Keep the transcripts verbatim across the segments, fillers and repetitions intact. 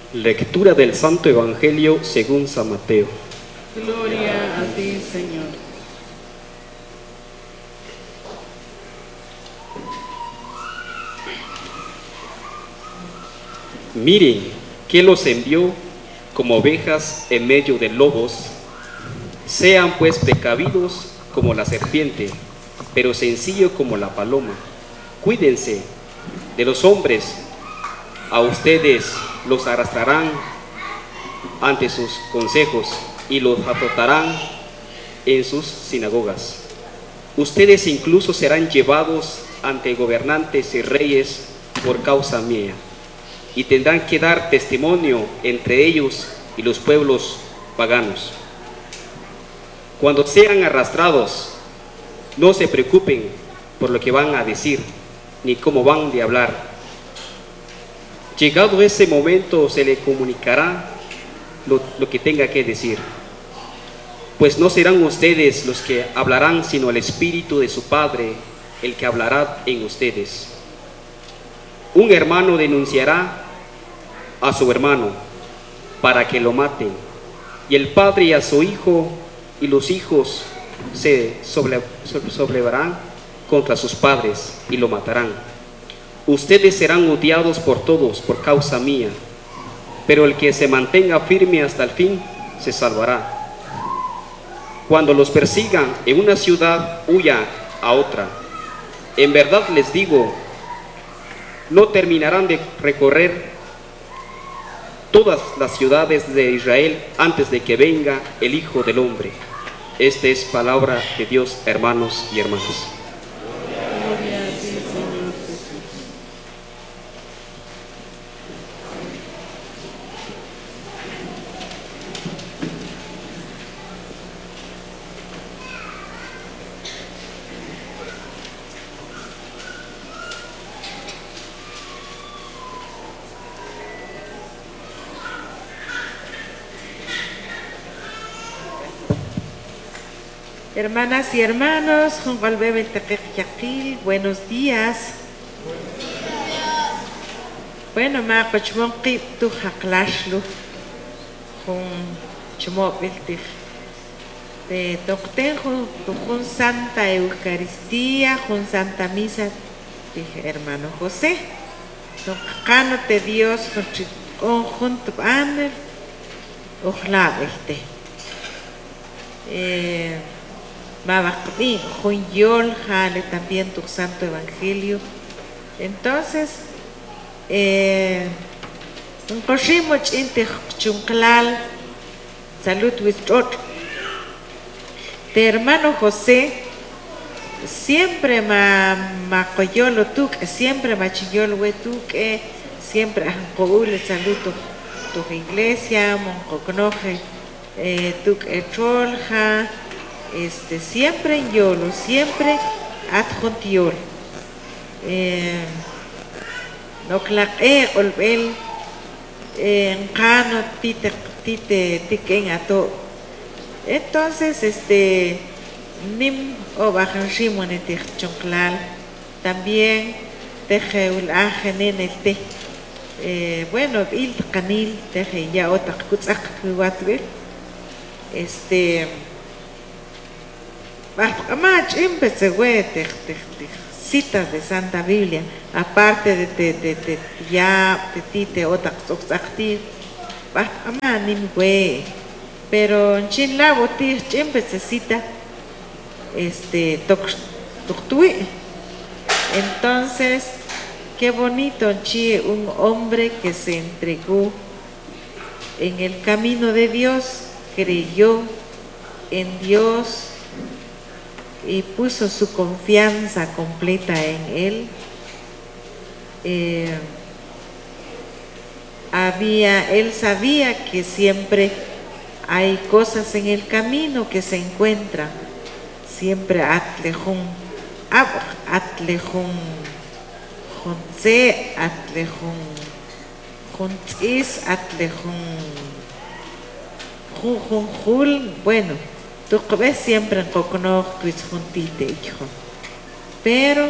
Lectura del Santo Evangelio según San Mateo. Gloria a ti, Señor. Miren que los envió como ovejas en medio de lobos. Sean pues precavidos como la serpiente, pero sencillo como la paloma. Cuídense de los hombres, a ustedes los arrastrarán ante sus consejos y los azotarán en sus sinagogas. Ustedes incluso serán llevados ante gobernantes y reyes por causa mía, y tendrán que dar testimonio entre ellos y los pueblos paganos. Cuando sean arrastrados, no se preocupen por lo que van a decir, ni cómo van de hablar. Llegado ese momento, se le comunicará lo, lo que tenga que decir. Pues no serán ustedes los que hablarán, sino el Espíritu de su Padre, el que hablará en ustedes. Un hermano denunciará a su hermano para que lo maten, y el padre a su hijo, y los hijos se sublevarán contra sus padres y lo matarán. Ustedes serán odiados por todos por causa mía, pero el que se mantenga firme hasta el fin se salvará. Cuando los persigan en una ciudad, huya a otra. En verdad les digo, no terminarán de recorrer todas las ciudades de Israel antes de que venga el Hijo del Hombre. Esta es palabra de Dios, hermanos y hermanas. Gloria a ti, Señor Jesús. Hermanas y hermanos, buenos días. Bueno, ma cochmonqi tu haklashlu con chmobiltif. De toctenjo con Santa Eucaristía, con Santa Misa, dije hermano José. Tocanote Dios con junto aner, ojalá este. Eh, Mabakni, Junyol, Jale, también tu Santo Evangelio. Entonces, eh, un coshimoch inte chunklal, salud wistot. De hermano José, siempre ma ma coyolo tuk, siempre ma chiyolo wetuk, siempre ancoule salud tu, tu iglesia, monconoje, eh, tuk echolja. Este, siempre en yolo, siempre adjuntiol. Eh, no claque olbel, en cano tite tite tiken ato. Entonces, este, nim o bajan shimon et chonklal, también teje ul ajenen este. Eh, bueno, il canil teje ya otak kutzak kuatwe. Este. Mach empecé güey, citas de Santa Biblia, aparte de te de te ya te ti te otak soxacti, ama ni güey, pero en Chinla boti empecé cita, este toc toctui. Entonces, qué bonito chi un hombre que se entregó en el camino de Dios, creyó en Dios y puso su confianza completa en él. Eh, había, él sabía que siempre hay cosas en el camino que se encuentran, siempre atlejun, atlejun, jonse, atlejun, jontis, atlejun, jujunjul, bueno. Tú ves siempre en Coconó, tu juntite, hijo. Pero,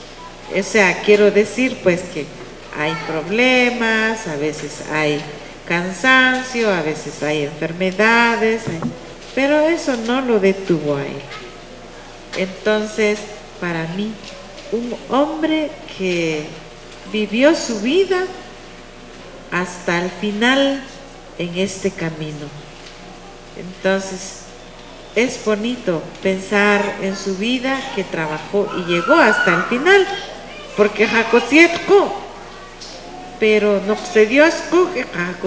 o sea, quiero decir pues que hay problemas, a veces hay cansancio, a veces hay enfermedades, hay- pero eso no lo detuvo a él. Entonces, para mí, un hombre que vivió su vida hasta el final en este camino. Entonces, es bonito pensar en su vida que trabajó y llegó hasta el final, porque Jacosietko, pero no se dio que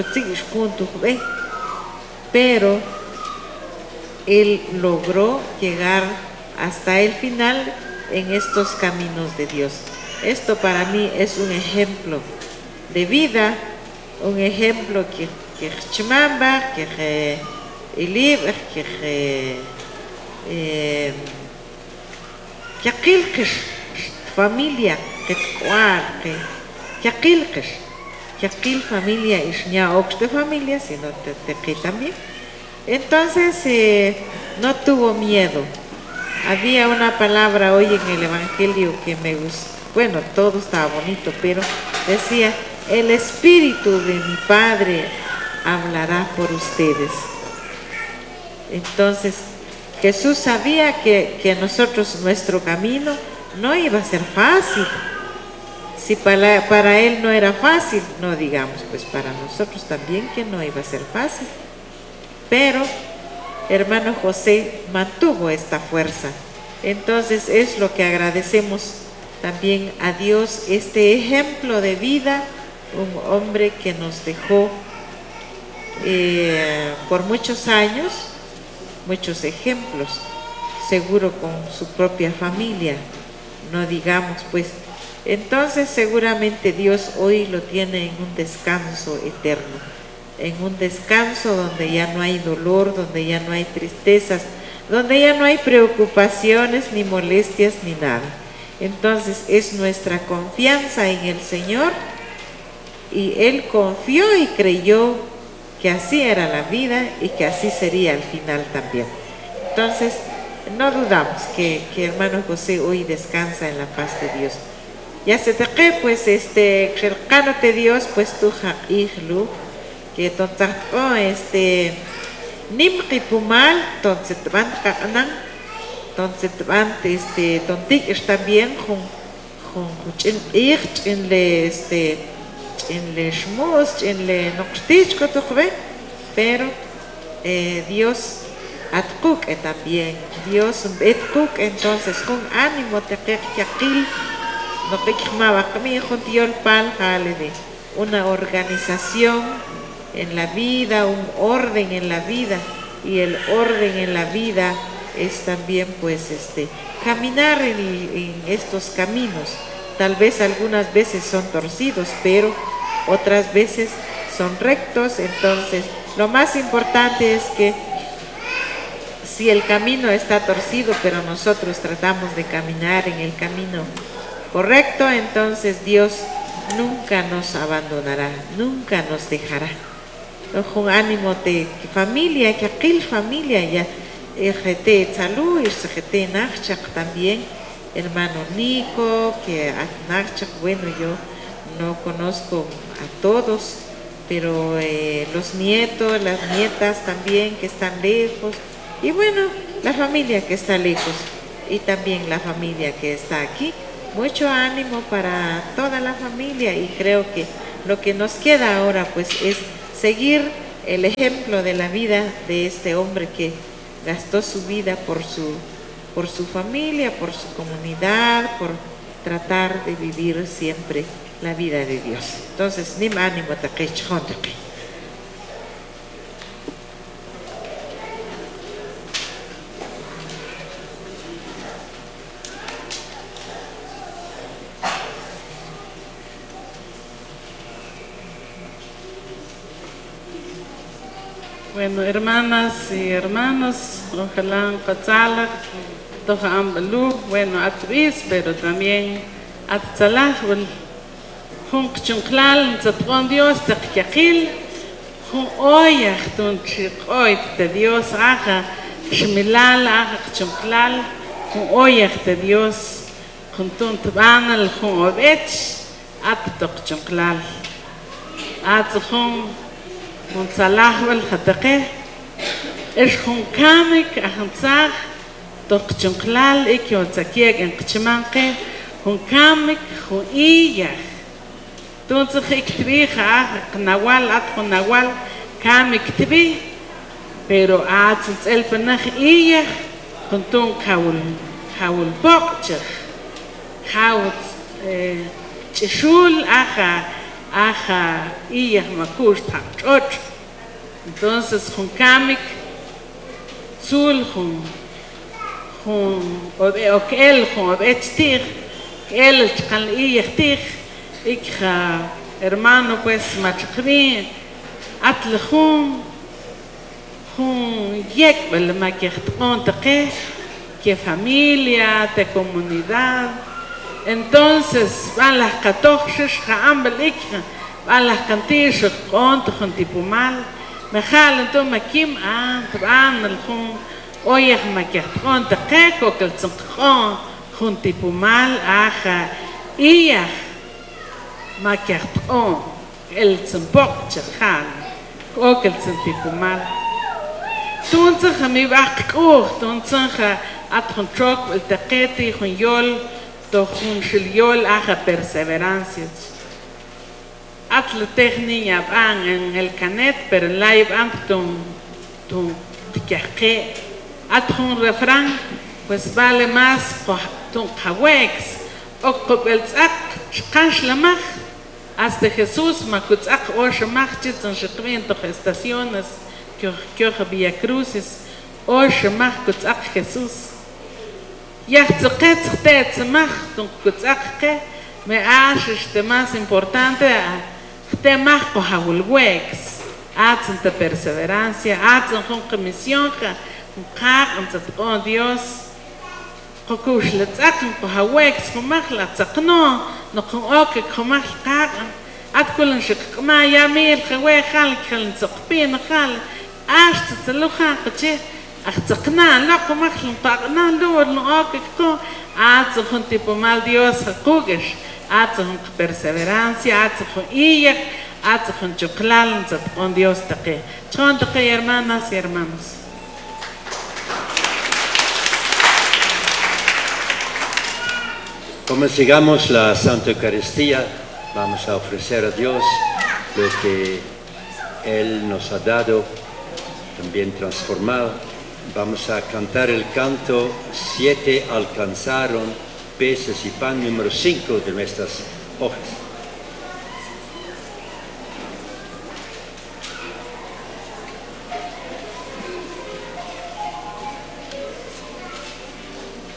pero él logró llegar hasta el final en estos caminos de Dios. Esto para mí es un ejemplo de vida, un ejemplo que que chmamba, que elib, que eh, que aquilques familia, que cuar, que que aquilques, que aquil familia es ña oxte familia, sino te te que también. Entonces eh, no tuvo miedo. Había una palabra hoy en el Evangelio que me gustó. Bueno, todo estaba bonito, pero decía: el Espíritu de mi Padre hablará por ustedes. Entonces, Jesús sabía que, que nosotros, nuestro camino no iba a ser fácil. Si para, para Él no era fácil, no digamos, pues para nosotros también que no iba a ser fácil. Pero hermano José mantuvo esta fuerza. Entonces es lo que agradecemos también a Dios, este ejemplo de vida, un hombre que nos dejó eh, por muchos años, muchos ejemplos, seguro con su propia familia, no digamos pues. Entonces seguramente Dios hoy lo tiene en un descanso eterno, en un descanso donde ya no hay dolor, donde ya no hay tristezas, donde ya no hay preocupaciones, ni molestias, ni nada. Entonces es nuestra confianza en el Señor, y Él confió y creyó que así era la vida y que así sería al final también. Entonces no dudamos que, que hermano José hoy descansa en la paz de Dios. Ya se te que pues este te Dios pues tu hijlu que tontaco este nimqui pumal entonces van canan entonces van este tontic está bien con con chin ich en le este en le shmos en le noxtich que tu ve, pero eh, Dios atkuk también Dios etkuk, entonces con ánimo te que yakil no pekmaba kami juntiol pal de una organización en la vida, un orden en la vida, y el orden en la vida es también pues este caminar en, en estos caminos. Tal vez algunas veces son torcidos, pero otras veces son rectos. Entonces lo más importante es que si el camino está torcido, pero nosotros tratamos de caminar en el camino correcto, entonces Dios nunca nos abandonará, nunca nos dejará. Con ánimo de familia, que aquel familia ya te salud y se nachak también, hermano Nico, que nachak, bueno, yo no conozco a todos, pero eh, los nietos, las nietas también que están lejos, y bueno, la familia que está lejos, y también la familia que está aquí. Mucho ánimo para toda la familia, y creo que lo que nos queda ahora pues es seguir el ejemplo de la vida de este hombre que gastó su vida por su, por su familia, por su comunidad, por tratar de vivir siempre la vida de Dios. Entonces, nim ánimo taquech jontaque. Bueno, hermanas y hermanos, ojalá Patzalak, Toja Ambalú, bueno, Atris, pero también Atzalaj, Jun Chunclal, Zatkon Dios, Takyakil, Jun Oyach, Tun Chikoy, de Dios, Aja, Shmilal, Aja, Chunclal, Jun Oyach, de Dios, Jun Tun Tbanal, Jun Obech, Atok Chunclal, Atzjun Monsalahwel Hatake, es Hunkamik, Ahansach, Dokchunklal, Ikionzakieg en Kchimanke, Hunkamik, Huiyach. Entonces, ik Nawal, at Nawal, Kamik Tibi, pero Atzens el Penach Iyach, Huntun Kaul, Kaul Bokchach, Kaut Chishul, Aja, Aja, Iyach Makush, Tachot. Entonces, Hunkamik, Zul, Hun, Hun, Okel, Hun, Obetstir, El Chal Iyach Tich, Ik hermano, pues, machakri, atlejun, jun yek, bel maquechtón, teque, que familia, te comunidad. Entonces, van las catoches, jaambel ik, van las cantillas, con, jun tipo mal, me jalen, entonces, maquim, ah, van el jun, oye, maquechtón, teque, coquel tzonjón, jun tipo mal, aja, iya. Makiarton, el Tzempok Chakhan, o que el Tzentipumal. Tunza mi bakkur, tunza at hunchok, el taqueti, hunyol, to hunchiliol, aja perseverancia. At la técnica van en el canet, pero la iban tun, tun, ticaque. At un refrán, pues vale más tun hawex, o cobelzak, chkanshlamach. Hasta Jesús, Macutzak, Osha Machchitz, en Shekviento, estaciones, Kyoja Villa Crucis, Osha Macutzak Jesús. Yachtzuquetz, Tetzmach, Tuncutzak, me hace este más importante, Temach, Pohawulwex, Atzen de perseverancia, Atzen con comisión, un kak, un tzatón Dios. Kokush letzak, Pohawex, Pomach, la tzakno. No con oke como cagan atkulen shikma ya mir khwe khal khal tsqpin khal ash tluha qache akhtsqna la como khal pagna lo no oke ko at khun tipo mal Dios kugesh at khun perseverancia at khun iya at khun chuklal con Dios taqe chon taqe hermanas y hermanos. Como sigamos la Santa Eucaristía, vamos a ofrecer a Dios lo que Él nos ha dado, también transformado. Vamos a cantar el canto Siete alcanzaron peces y pan, número cinco de nuestras hojas.